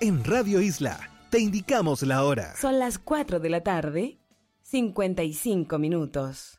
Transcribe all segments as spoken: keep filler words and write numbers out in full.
En Radio Isla te indicamos la hora. Son las cuatro de la tarde, cincuenta y cinco minutos.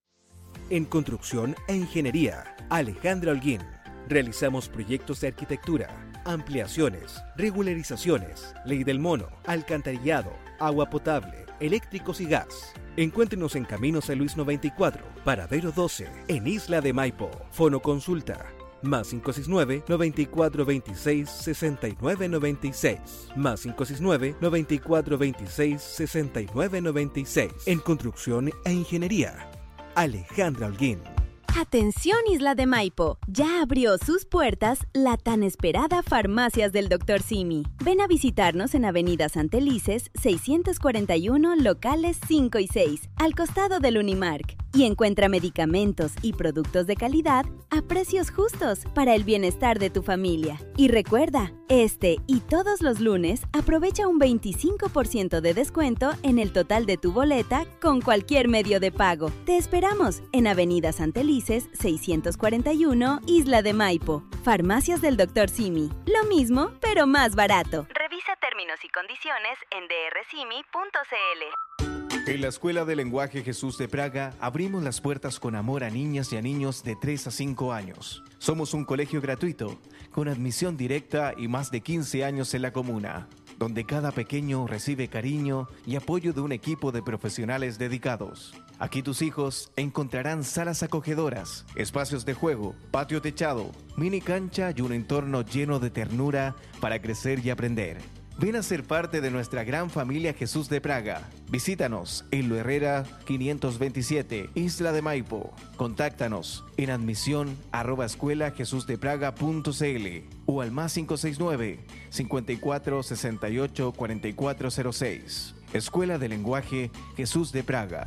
En Construcción e Ingeniería, Alejandra Holguín. Realizamos proyectos de arquitectura, ampliaciones, regularizaciones, ley del mono, alcantarillado, agua potable, eléctricos y gas. Encuéntrenos en Camino San Luis noventa y cuatro, Paradero doce, en Isla de Maipo. Fono consulta más cinco seis nueve, noventa y cuatro veintiséis, sesenta y nueve noventa y seis, más cinco seis nueve, noventa y cuatro veintiséis, sesenta y nueve noventa y seis. En Construcción e Ingeniería, Alejandra Holguín. Atención Isla de Maipo, ya abrió sus puertas la tan esperada Farmacias del doctor Simi. Ven a visitarnos en Avenida Santelices, seiscientos cuarenta y uno, locales cinco y seis, al costado del Unimark. Y encuentra medicamentos y productos de calidad a precios justos para el bienestar de tu familia. Y recuerda, este y todos los lunes aprovecha un veinticinco por ciento de descuento en el total de tu boleta con cualquier medio de pago. Te esperamos en Avenida Santelices, seiscientos cuarenta y uno, Isla de Maipo. Farmacias del doctor Simi. Lo mismo, pero más barato. Revisa términos y condiciones en d r simi punto c l. En la Escuela de Lenguaje Jesús de Praga abrimos las puertas con amor a niñas y a niños de tres a cinco años. Somos un colegio gratuito, con admisión directa y más de quince años en la comuna, donde cada pequeño recibe cariño y apoyo de un equipo de profesionales dedicados. Aquí tus hijos encontrarán salas acogedoras, espacios de juego, patio techado, mini cancha y un entorno lleno de ternura para crecer y aprender. Ven a ser parte de nuestra gran familia Jesús de Praga. Visítanos en Lo Herrera quinientos veintisiete, Isla de Maipo. Contáctanos en admisión arroba escuela jesusdepraga punto c l o al más cinco seis nueve, cincuenta y cuatro, sesenta y ocho, cuarenta y cuatro cero seis. Escuela de Lenguaje Jesús de Praga.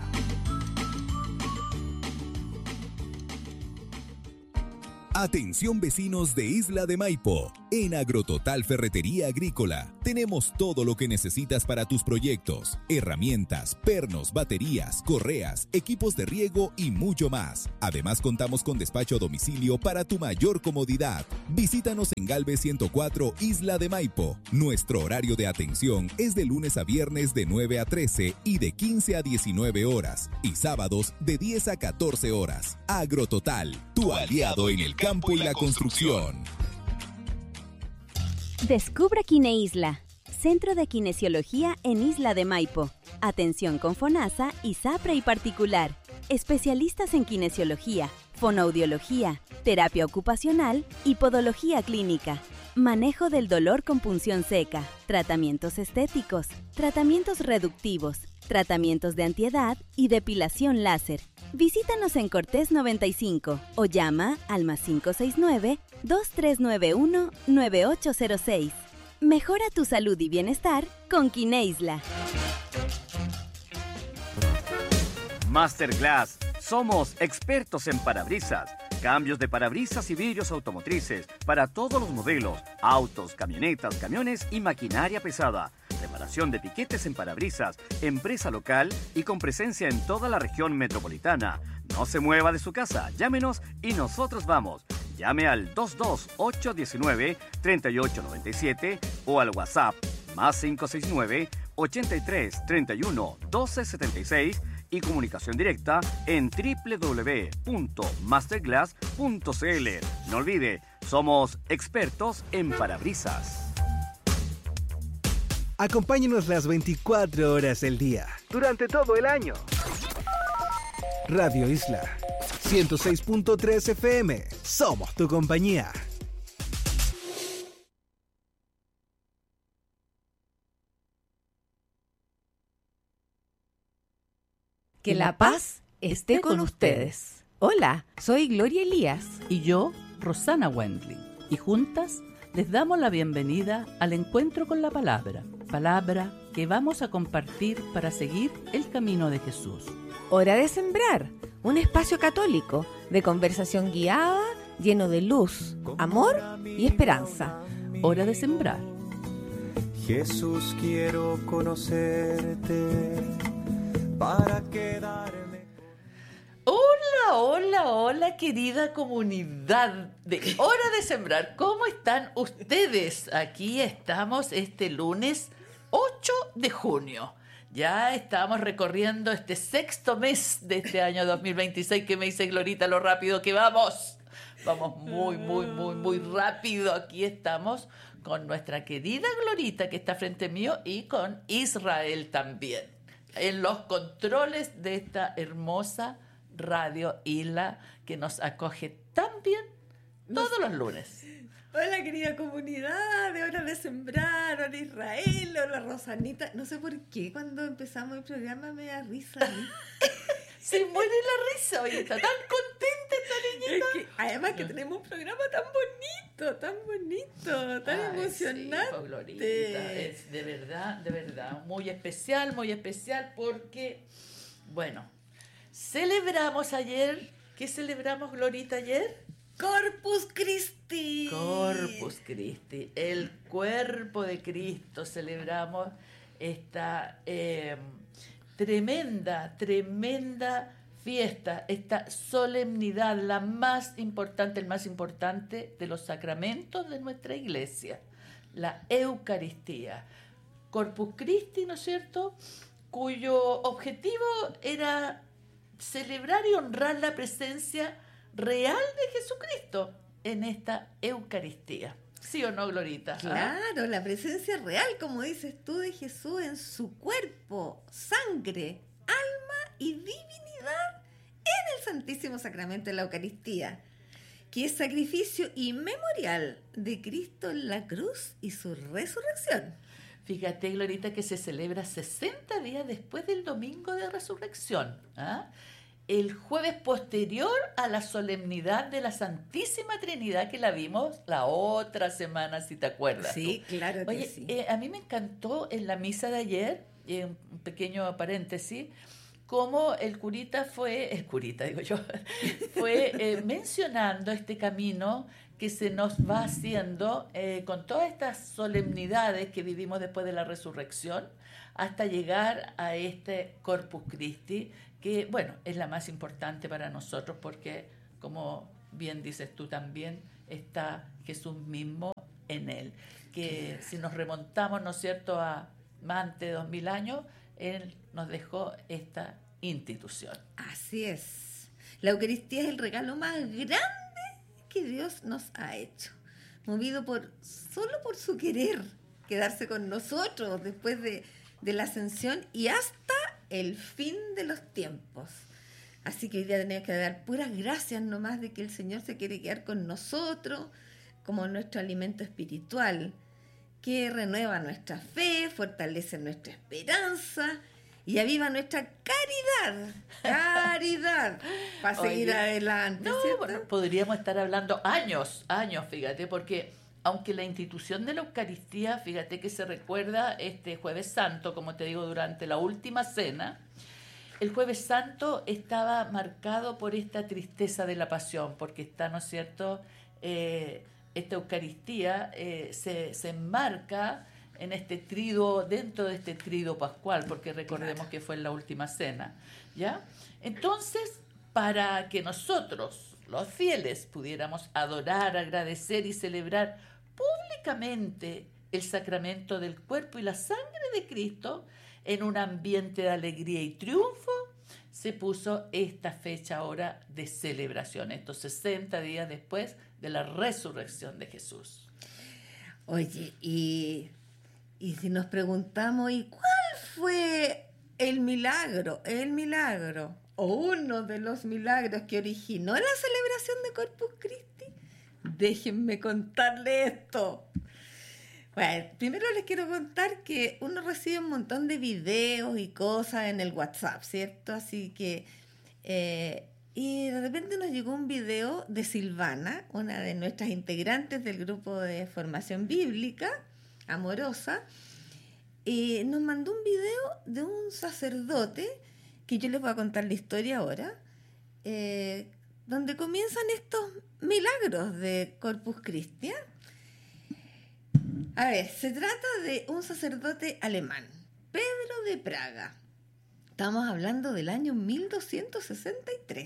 Atención vecinos de Isla de Maipo, en Agrototal Ferretería Agrícola tenemos todo lo que necesitas para tus proyectos, herramientas, pernos, baterías, correas, equipos de riego y mucho más. Además contamos con despacho a domicilio para tu mayor comodidad. Visítanos en Galvez ciento cuatro, Isla de Maipo. Nuestro horario de atención es de lunes a viernes de nueve a trece y de quince a diecinueve horas y sábados de diez a catorce horas. Agrototal, tu aliado en el campo y la construcción. Descubra Kineisla, Centro de Kinesiología en Isla de Maipo. Atención con FONASA y SAPRE y particular. Especialistas en kinesiología, fonoaudiología, terapia ocupacional y podología clínica. Manejo del dolor con punción seca, tratamientos estéticos, tratamientos reductivos, tratamientos de antiedad y depilación láser. Visítanos en Cortés noventa y cinco o llama al más cinco seis nueve, dos tres nueve uno, nueve ocho cero seis. Mejora tu salud y bienestar con Kineisla. Masterglass. Somos expertos en parabrisas. Cambios de parabrisas y vidrios automotrices para todos los modelos, autos, camionetas, camiones y maquinaria pesada. Reparación de piquetes en parabrisas, empresa local y con presencia en toda la región metropolitana. No se mueva de su casa, llámenos y nosotros vamos. Llame al dos dos ocho uno nueve, tres ocho nueve siete o al WhatsApp más cinco seis nueve, ochenta y tres, treinta y uno, doce setenta y seis y comunicación directa en doble u doble u doble u punto masterglass punto c l. No olvide, somos expertos en parabrisas. Acompáñenos las veinticuatro horas del día, durante todo el año. Radio Isla, ciento seis punto tres F M. Somos tu compañía. Que la paz esté con ustedes. Hola, soy Gloria Elías. Y yo, Rosana Wendling. Y juntas les damos la bienvenida al encuentro con la palabra. Palabra que vamos a compartir para seguir el camino de Jesús. Hora de sembrar, un espacio católico de conversación guiada, lleno de luz, amor y esperanza. Hora de sembrar. Jesús, quiero conocerte para quedarme. Hola, hola, hola, querida comunidad de Hora de Sembrar. ¿Cómo están ustedes? Aquí estamos este lunes ocho de junio. Ya estamos recorriendo este sexto mes de este año dos mil veintiséis, que me dice Glorita lo rápido que vamos. Vamos muy, muy, muy, muy rápido. Aquí estamos con nuestra querida Glorita, que está frente mío, y con Israel también, en los controles de esta hermosa Radio Isla, que nos acoge tan bien todos los lunes. Hola, querida comunidad de Hora de Sembrar, hola Israel, hola Rosanita. No sé por qué cuando empezamos el programa me da risa. Se muere la risa, oye, está tan contenta esta niñita. Es que, además que tenemos un programa tan bonito, tan bonito, tan Ay, emocionante. Sí, Glorita, es de verdad, de verdad, muy especial, muy especial porque, bueno, celebramos ayer, ¿qué celebramos, Glorita, ayer? Corpus Christi. Corpus Christi, el cuerpo de Cristo. Celebramos esta eh, tremenda, tremenda fiesta, esta solemnidad, la más importante, el más importante de los sacramentos de nuestra iglesia, la Eucaristía. Corpus Christi, ¿no es cierto?, cuyo objetivo era celebrar y honrar la presencia real de Jesucristo en esta Eucaristía. ¿Sí o no, Glorita? Claro, ¿ah? La presencia real, como dices tú, de Jesús en su cuerpo, sangre, alma y divinidad en el Santísimo Sacramento de la Eucaristía, que es sacrificio y memorial de Cristo en la cruz y su resurrección. Fíjate, Glorita, que se celebra sesenta días después del domingo de resurrección, ¿ah? El jueves posterior a la solemnidad de la Santísima Trinidad, que la vimos la otra semana, si te acuerdas. Sí, tú. claro que Oye, sí. Eh, a mí me encantó en la misa de ayer, eh, un pequeño paréntesis, cómo el curita fue, el curita digo yo, fue eh, mencionando este camino que se nos va haciendo eh, con todas estas solemnidades que vivimos después de la resurrección, hasta llegar a este Corpus Christi, que, bueno, es la más importante para nosotros porque, como bien dices tú también, está Jesús mismo en él. Que si nos remontamos, ¿no es cierto?, a más antes de dos mil años, Él nos dejó esta institución. Así es. La Eucaristía es el regalo más grande que Dios nos ha hecho, movido por solo por su querer quedarse con nosotros después de, de la ascensión y hasta el fin de los tiempos. Así que hoy día tenemos que dar puras gracias nomás de que el Señor se quiere quedar con nosotros como nuestro alimento espiritual, que renueva nuestra fe, fortalece nuestra esperanza y aviva nuestra caridad, caridad, para seguir Oye, adelante. No, bueno, podríamos estar hablando años, años, fíjate, porque aunque la institución de la Eucaristía, fíjate que se recuerda este Jueves Santo, como te digo, durante la última cena, el Jueves Santo estaba marcado por esta tristeza de la pasión, porque está, ¿no es cierto?, eh, esta Eucaristía eh, se, se enmarca en este triduo, dentro de este triduo pascual, porque recordemos claro. que fue en la última cena, ¿ya? Entonces, para que nosotros, los fieles, pudiéramos adorar, agradecer y celebrar públicamente el sacramento del cuerpo y la sangre de Cristo en un ambiente de alegría y triunfo, se puso esta fecha ahora de celebración, estos sesenta días después de la resurrección de Jesús. Oye, y, y si nos preguntamos, ¿y cuál fue el milagro, el milagro, o uno de los milagros que originó la celebración de Corpus Christi? Déjenme contarle esto. Bueno, primero les quiero contar que uno recibe un montón de videos y cosas en el WhatsApp, ¿cierto? Así que, eh, y de repente nos llegó un video de Silvana, una de nuestras integrantes del grupo de formación bíblica, Amorosa, y nos mandó un video de un sacerdote, que yo les voy a contar la historia ahora, eh, donde comienzan estos milagros de Corpus Christi. A ver, se trata de un sacerdote alemán, Pedro de Praga. Estamos hablando del año mil doscientos sesenta y tres,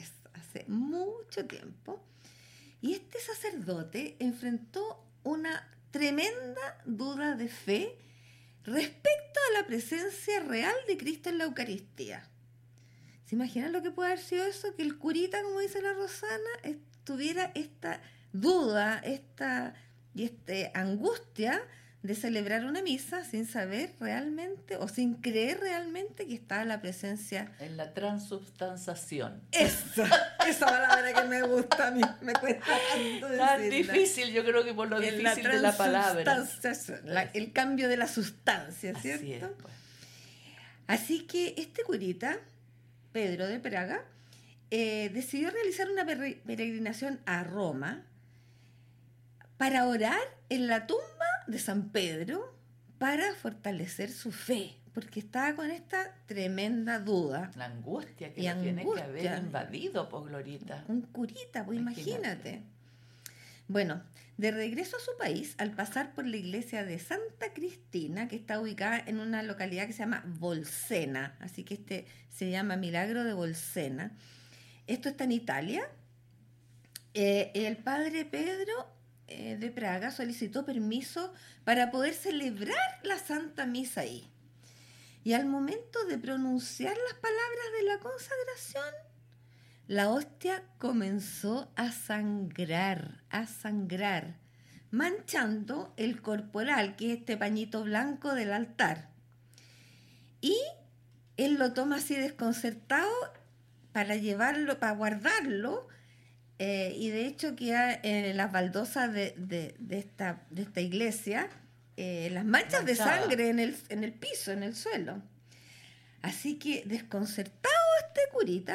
hace mucho tiempo. Y este sacerdote enfrentó una tremenda duda de fe respecto a la presencia real de Cristo en la Eucaristía. ¿Se imaginan lo que puede haber sido eso? Que el curita, como dice la Rosana, tuviera esta duda, esta, y esta angustia de celebrar una misa sin saber realmente o sin creer realmente que estaba la presencia. En la transubstanciación. Esa, esa palabra que me gusta a mí, me cuesta tanto decirla. Tan difícil, yo creo que por lo difícil la de la palabra. La, el cambio de la sustancia, ¿cierto? Así es, pues. Así que este curita, Pedro de Praga, eh, decidió realizar una peregrinación a Roma para orar en la tumba de San Pedro para fortalecer su fe, porque estaba con esta tremenda duda. La angustia que y lo angustia. tiene que haber invadido, pues, Glorita. Un curita, pues imagínate. imagínate. Bueno, de regreso a su país, al pasar por la iglesia de Santa Cristina, que está ubicada en una localidad que se llama Bolsena, así que este se llama Milagro de Bolsena. Esto está en Italia. Eh, el padre Pedro de Praga solicitó permiso para poder celebrar la Santa Misa ahí. Y al momento de pronunciar las palabras de la consagración, la hostia comenzó a sangrar, a sangrar, manchando el corporal, que es este pañito blanco del altar. Y él lo toma así desconcertado para llevarlo, para guardarlo. Eh, y de hecho queda en las baldosas de, de, de, esta, de esta iglesia eh, las manchas Manchada. de sangre en el, en el piso, en el suelo. Así que desconcertado este curita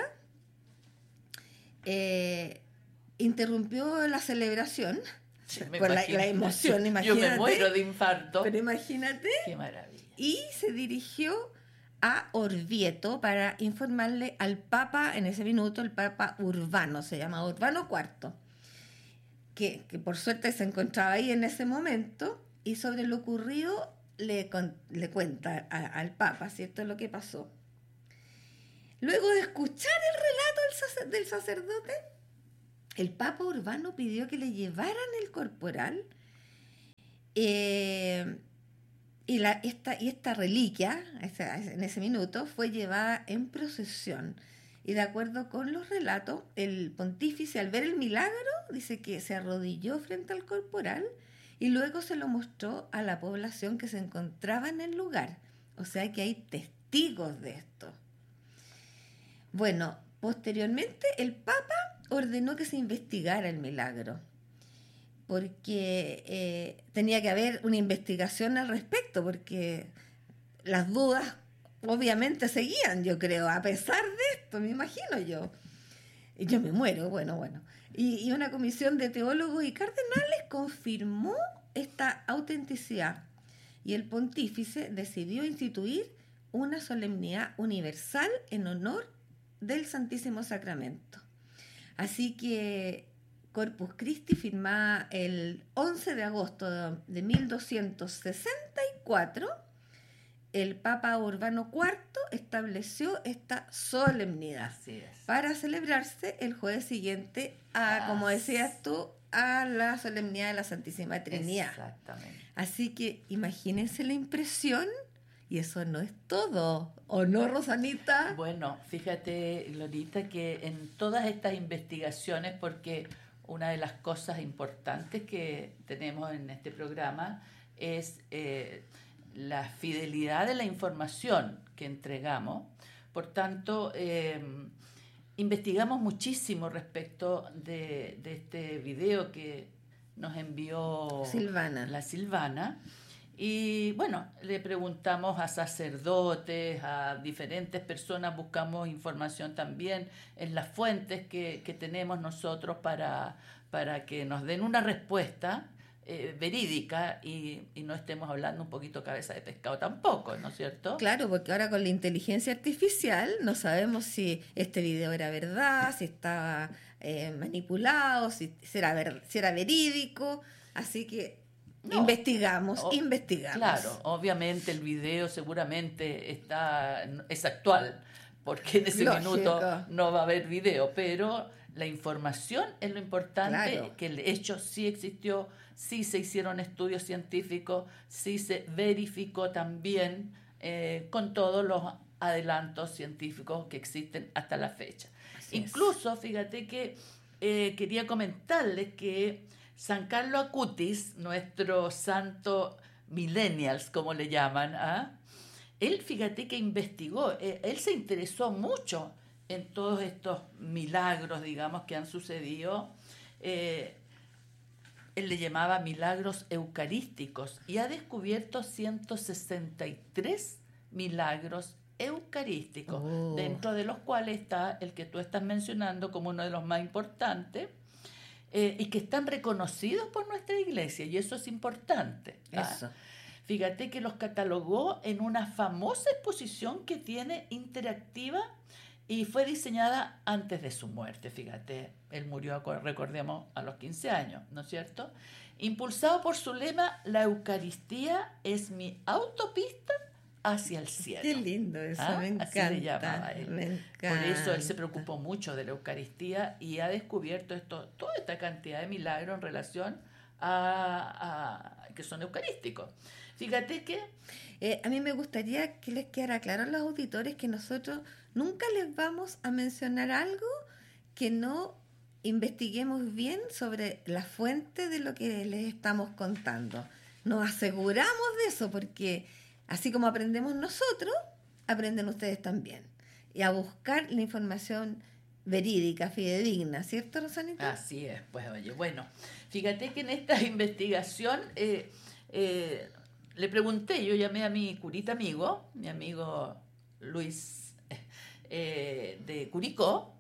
eh, interrumpió la celebración sí, por la, la emoción, imagínate. Yo me muero de infarto. Pero imagínate. Qué maravilla. Y se dirigió a Orvieto para informarle al Papa, en ese minuto el Papa Urbano, se llama Urbano cuarto, que, que por suerte se encontraba ahí en ese momento, y sobre lo ocurrido le, le cuenta a, al Papa, ¿cierto?, lo que pasó. Luego de escuchar el relato del, sacer, del sacerdote, el Papa Urbano pidió que le llevaran el corporal eh, Y, la, esta, y esta reliquia, esa, en ese minuto, fue llevada en procesión. Y de acuerdo con los relatos, el pontífice, al ver el milagro, dice que se arrodilló frente al corporal y luego se lo mostró a la población que se encontraba en el lugar. O sea que hay testigos de esto. Bueno, posteriormente el Papa ordenó que se investigara el milagro, porque eh, tenía que haber una investigación al respecto, porque las dudas obviamente seguían, yo creo, a pesar de esto, me imagino yo. Y yo me muero, bueno, bueno. Y, y una comisión de teólogos y cardenales confirmó esta autenticidad, y el pontífice decidió instituir una solemnidad universal en honor del Santísimo Sacramento. Así que Corpus Christi, firmada el once de agosto de mil doscientos sesenta y cuatro, el Papa Urbano cuarto estableció esta solemnidad para celebrarse el jueves siguiente a, como decías tú, a la solemnidad de la Santísima Trinidad. Exactamente. Así que imagínense la impresión, y eso no es todo, ¿o no, Rosanita? Bueno, fíjate, Glorita, que en todas estas investigaciones, porque una de las cosas importantes que tenemos en este programa es eh, la fidelidad de la información que entregamos. Por tanto, eh, investigamos muchísimo respecto de, de este video que nos envió Silvana. la Silvana. Y bueno, le preguntamos a sacerdotes, a diferentes personas, buscamos información también en las fuentes que, que tenemos nosotros para, para que nos den una respuesta eh, verídica y, y no estemos hablando un poquito cabeza de pescado tampoco, ¿no es cierto? Claro, porque ahora con la inteligencia artificial no sabemos si este video era verdad, si estaba eh, manipulado, si, si, era ver, si era verídico, así que No, investigamos, o, investigamos. Claro, obviamente el video seguramente está es actual, porque en ese Lógico. minuto no va a haber video, pero La información es lo importante, Claro. que el hecho sí existió, sí se hicieron estudios científicos, sí se verificó también eh, con todos los adelantos científicos que existen hasta la fecha. Así Incluso, es. fíjate que eh, quería comentarles que San Carlos Acutis, nuestro santo millennials, como le llaman, ¿ah? Él, fíjate que investigó, eh, él se interesó mucho en todos estos milagros, digamos, que han sucedido. Eh, él le llamaba milagros eucarísticos y ha descubierto ciento sesenta y tres milagros eucarísticos, Oh. dentro de los cuales está el que tú estás mencionando como uno de los más importantes, eh, y que están reconocidos por nuestra iglesia, y eso es importante. ¿ah? Eso. Fíjate que los catalogó en una famosa exposición que tiene interactiva y fue diseñada antes de su muerte, fíjate. Él murió, recordemos, a los quince años, ¿no es cierto? Impulsado por su lema, la Eucaristía es mi autopista hacia el cielo. Qué lindo eso, ¿Ah? me Así encanta. le llamaba él. Me encanta. Por eso él se preocupó mucho de la Eucaristía y ha descubierto esto, toda esta cantidad de milagros en relación a, a que son eucarísticos. Fíjate que... Eh, a mí me gustaría que les quedara claro a los auditores que nosotros nunca les vamos a mencionar algo que no investiguemos bien sobre la fuente de lo que les estamos contando. Nos aseguramos de eso porque así como aprendemos nosotros, aprenden ustedes también. Y a buscar la información verídica, fidedigna, ¿cierto, Rosanita? Así es, pues oye, bueno, fíjate que en esta investigación eh, eh, le pregunté, yo llamé a mi curita amigo, mi amigo Luis eh, de Curicó,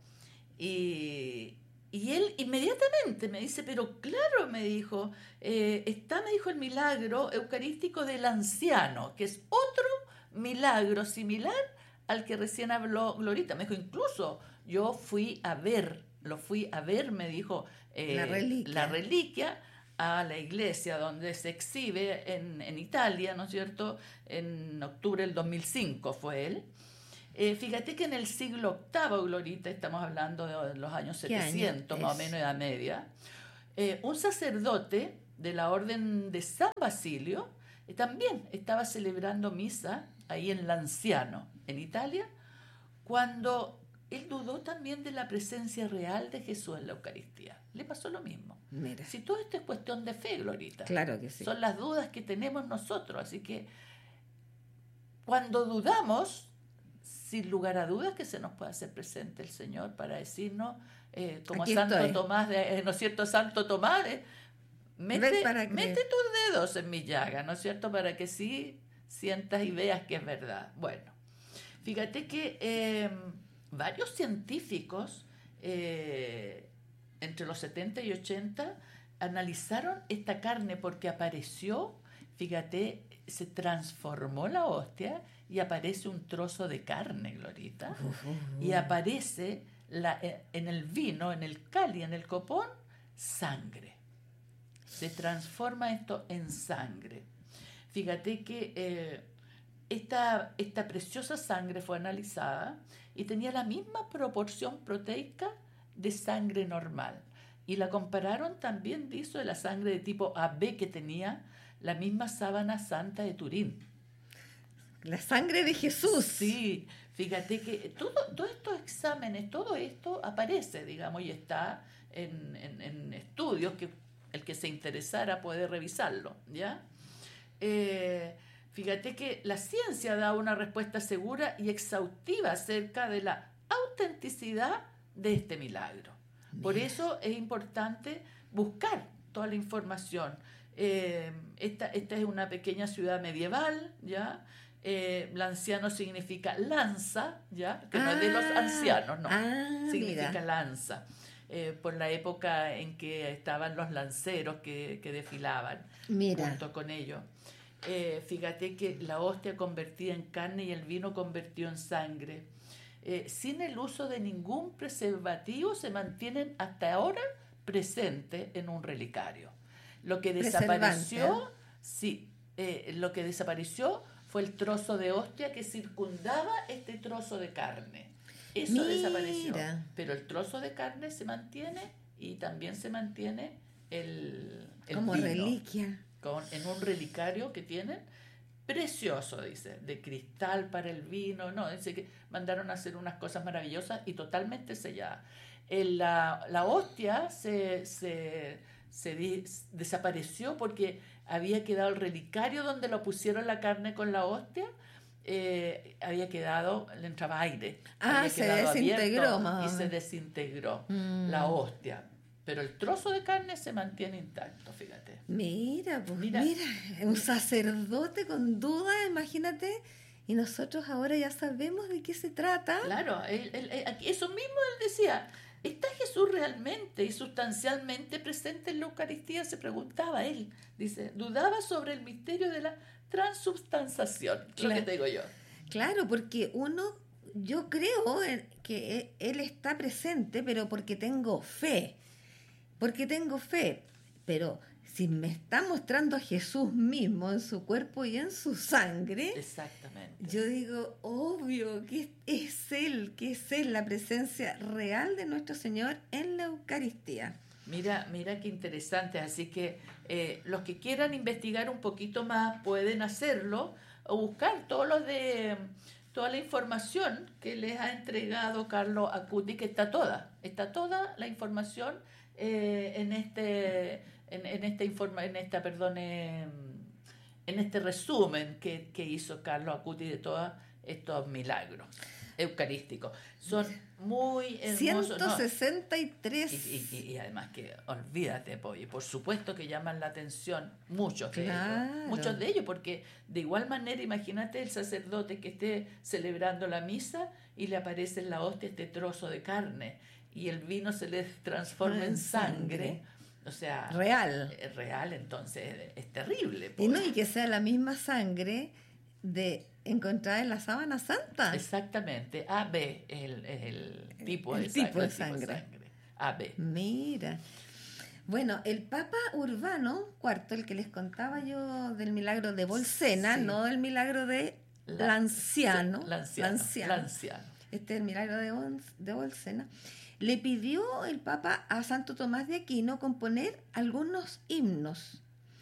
y, y él inmediatamente me dice, pero claro, me dijo, eh, está, me dijo, el milagro eucarístico del anciano, que es otro milagro similar al que recién habló Glorita. Me dijo, incluso yo fui a ver, lo fui a ver, me dijo, eh, La reliquia. la reliquia a la iglesia donde se exhibe en, en Italia, ¿no es cierto? En octubre del dos mil cinco fue él. Eh, fíjate que en el siglo octavo, Glorita, estamos hablando de los años ¿Qué año setecientos, más o es? menos Edad Media, eh, un sacerdote de la orden de San Basilio eh, también estaba celebrando misa ahí en Lanciano, en Italia, cuando él dudó también de la presencia real de Jesús en la Eucaristía. Le pasó lo mismo. Mira, Si todo esto es cuestión de fe, Glorita. claro que sí. Son las dudas que tenemos nosotros. Así que cuando dudamos, sin lugar a dudas que se nos puede hacer presente el Señor para decirnos, eh, como Aquí Santo estoy. Tomás, de, eh, ¿no es cierto? Santo Tomás, eh, mete, Ven para creer. mete tus dedos en mi llaga, ¿no es cierto? Para que sí sientas y veas que es verdad. Bueno, fíjate que eh, varios científicos, eh, entre los setenta y ochenta, analizaron esta carne porque apareció, fíjate, se transformó la hostia y aparece un trozo de carne, Glorita, y aparece la, eh, en el vino, en el cali, en el copón, sangre. Se transforma esto en sangre. Fíjate que eh, esta, esta preciosa sangre fue analizada y tenía la misma proporción proteica de sangre normal. Y la compararon también, dice, de la sangre de tipo A B que tenía la misma sábana santa de Turín. La sangre de Jesús. Sí, fíjate que todo, todos estos exámenes, todo esto aparece, digamos, y está en, en, en estudios que el que se interesara puede revisarlo, ¿ya? Eh, fíjate que la ciencia da una respuesta segura y exhaustiva acerca de la autenticidad de este milagro. Por eso es importante buscar toda la información. Eh, esta, esta es una pequeña ciudad medieval, ¿ya? Eh, Lanciano significa lanza, ¿ya? Que no es de los ancianos, no. Ah, Significa mira. lanza. Eh, por la época en que estaban los lanceros que, que desfilaban Mira. junto con ellos. Eh, fíjate que la hostia convertida en carne y el vino convertido en sangre. Eh, sin el uso de ningún preservativo se mantienen hasta ahora presentes en un relicario. Lo que desapareció, Preservante, sí, eh, lo que desapareció fue el trozo de hostia que circundaba este trozo de carne. Eso Mira. desapareció. Pero el trozo de carne se mantiene y también se mantiene el, el Como vino, reliquia. con, en un relicario que tienen. Precioso, dice, de cristal para el vino. No, dice que mandaron a hacer unas cosas maravillosas y totalmente selladas. En la, la hostia se, se, se di, desapareció porque había quedado el relicario donde lo pusieron la carne con la hostia. Eh, había quedado, le entraba aire. Ah, había se quedado desintegró, abierto más y o se menos. desintegró Mm. la hostia. Pero el trozo de carne se mantiene intacto, fíjate. Mira, pues Mira. mira, un sacerdote con dudas, imagínate, y nosotros ahora ya sabemos de qué se trata. Claro, él, él, él- eso mismo él decía. ¿Está Jesús realmente y sustancialmente presente en la Eucaristía? Se preguntaba él. Dice, dudaba sobre el misterio de la transubstanciación. Lo que Claro. te digo yo. Claro, porque uno, yo creo en- que e- Él está presente, pero porque tengo fe, porque tengo fe, pero si me está mostrando a Jesús mismo en su cuerpo y en su sangre, Exactamente. yo digo, obvio, que es Él, que es Él, la presencia real de nuestro Señor en la Eucaristía. Mira, mira qué interesante. Así que eh, los que quieran investigar un poquito más pueden hacerlo o buscar todos los de toda la información que les ha entregado Carlo Acuti, que está toda, está toda la información eh, en este, en, en esta informa, en esta, perdón, eh, en este resumen que, que hizo Carlo Acuti de todos estos milagros eucarísticos. Son muy hermosos. ciento ¿no? sesenta y tres. Y, y, y además que, olvídate, Polly, por supuesto que llaman la atención muchos de Claro. ellos, muchos de ellos, porque de igual manera, imagínate el sacerdote que esté celebrando la misa y le aparece en la hostia este trozo de carne y el vino se le transforma Ah, en en sangre, sangre. o sea, Real. es real, entonces es terrible. Y no, Polly. y que sea la misma sangre de encontrada en la sábana santa. Exactamente, A B es el, es el tipo, El de, tipo de sangre, el tipo de sangre. sangre. A B. Mira. Bueno, el Papa Urbano cuarto, el que les contaba yo del milagro de Bolsena, Sí. no del milagro de La- Lanciano, Lanciano, Lanciano. Lanciano. Este es el milagro de, Bon- de Bolsena, le pidió el Papa a Santo Tomás de Aquino componer algunos himnos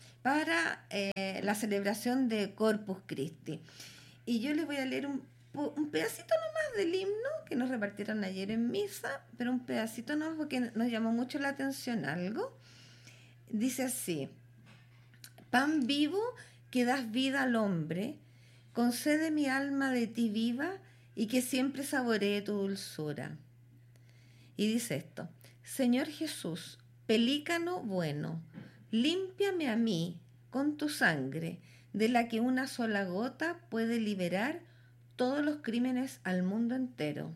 para eh, la celebración de Corpus Christi. Y yo les voy a leer un, po- un pedacito nomás del himno que nos repartieron ayer en misa, pero un pedacito nomás porque nos llamó mucho la atención algo. Dice así: pan vivo que das vida al hombre, concede mi alma de ti viva y que siempre saboree tu dulzura. Y dice esto: Señor Jesús, pelícano bueno, límpiame a mí con tu sangre, de la que una sola gota puede liberar todos los crímenes al mundo entero.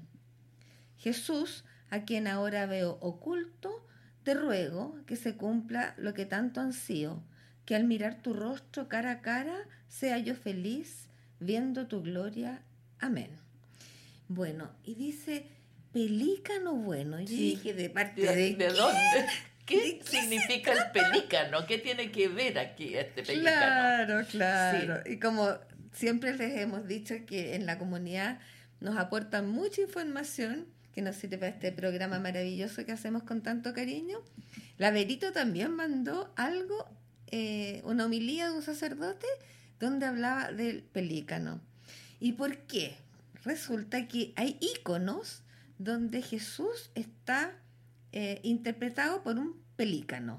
Jesús, a quien ahora veo oculto, te ruego que se cumpla lo que tanto ansío, que al mirar tu rostro cara a cara sea yo feliz viendo tu gloria. Amén. Bueno, y dice pelícano bueno. Y yo Sí. dije, ¿de parte ¿De, de, de qué? dónde? ¿Qué ¿De qué significa el pelícano? ¿Qué tiene que ver aquí este pelícano? Claro, claro. Y como siempre les hemos dicho que en la comunidad nos aportan mucha información que nos sirve para este programa maravilloso que hacemos con tanto cariño. La Verito también mandó algo, eh, una homilía de un sacerdote donde hablaba del pelícano. ¿Y por qué? Resulta que hay íconos donde Jesús está eh, interpretado por un pelícano.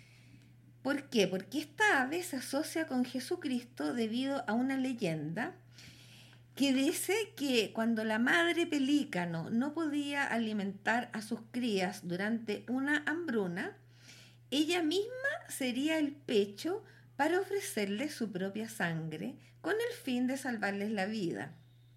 ¿Por qué? Porque esta ave se asocia con Jesucristo debido a una leyenda que dice que cuando la madre pelícano no podía alimentar a sus crías durante una hambruna, ella misma sería el pecho para ofrecerles su propia sangre con el fin de salvarles la vida.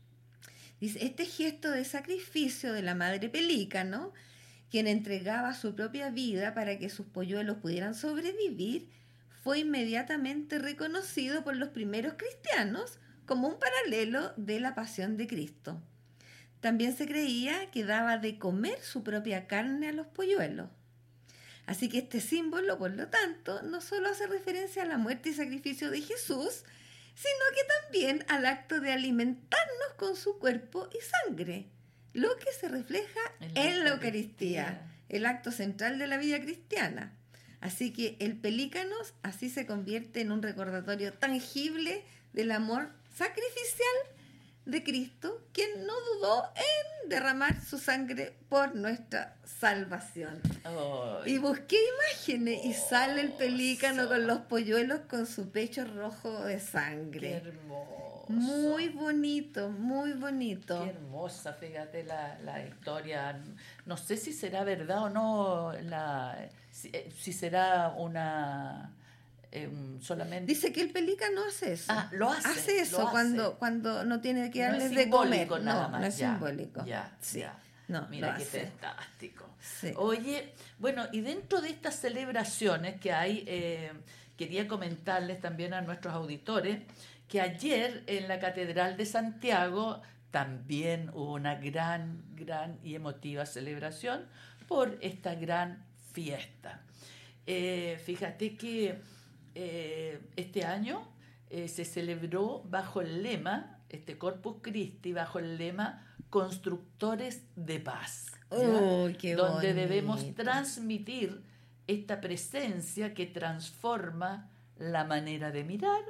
Dice, este gesto de sacrificio de la madre pelícano, quien entregaba su propia vida para que sus polluelos pudieran sobrevivir, fue inmediatamente reconocido por los primeros cristianos como un paralelo de la pasión de Cristo. También se creía que daba de comer su propia carne a los polluelos. Así que este símbolo, por lo tanto, no solo hace referencia a la muerte y sacrificio de Jesús, sino que también al acto de alimentarnos con su cuerpo y sangre. lo que se refleja en la, en la Eucaristía, Eucaristía, el acto central de la vida cristiana. Así que el pelícano así se convierte en un recordatorio tangible del amor sacrificial de Cristo, quien no dudó en derramar su sangre por nuestra salvación. Oh, y busqué imágenes oh, y sale el pelícano con los polluelos con su pecho rojo de sangre. ¡Qué hermoso! Muy bonito, muy bonito. Qué hermosa, fíjate la, la historia. No sé si será verdad o no, la, si, si será una... Eh, solamente dice que el pelícano hace eso. Ah, lo hace. Hace eso hace. cuando cuando no tiene que darles no de comer. Nada no, más. no es ya, simbólico. Ya, sí. ya. No, mira qué hace. fantástico. Sí. Oye, bueno, y dentro de estas celebraciones que hay, eh, quería comentarles también a nuestros auditores que ayer en la Catedral de Santiago también hubo una gran, gran y emotiva celebración por esta gran fiesta. Eh, fíjate que eh, este año eh, se celebró bajo el lema, este Corpus Christi, bajo el lema Constructores de Paz, oh, qué donde bonito. Debemos transmitir esta presencia que transforma la manera de mirar,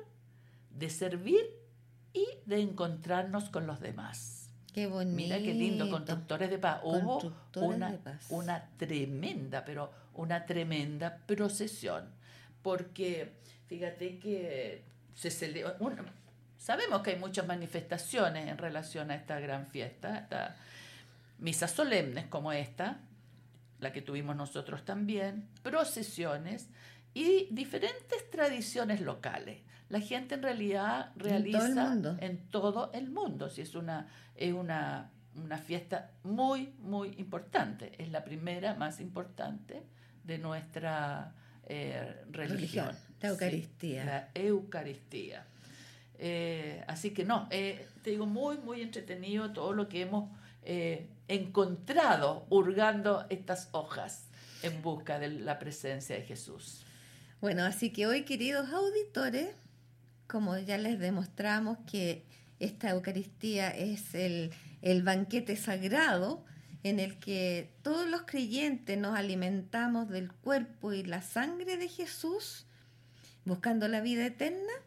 de servir y de encontrarnos con los demás. Qué bonito. Mira qué lindo, Constructores de Paz. Hubo una, de paz. una tremenda, pero una tremenda procesión, porque fíjate que se celebra, una, sabemos que hay muchas manifestaciones en relación a esta gran fiesta, esta, misas solemnes como esta, la que tuvimos nosotros también, procesiones y diferentes tradiciones locales. La gente en realidad realiza en todo el mundo, en todo el mundo. Si es una, es una, una fiesta muy, muy importante. Es la primera más importante de nuestra eh, religión. religión. La Eucaristía. Sí, la Eucaristía. Eh, así que no, eh, te digo, muy, muy entretenido todo lo que hemos eh, encontrado hurgando estas hojas en busca de la presencia de Jesús. Bueno, así que hoy, queridos auditores, como ya les demostramos que esta Eucaristía es el, el banquete sagrado en el que todos los creyentes nos alimentamos del cuerpo y la sangre de Jesús, buscando la vida eterna,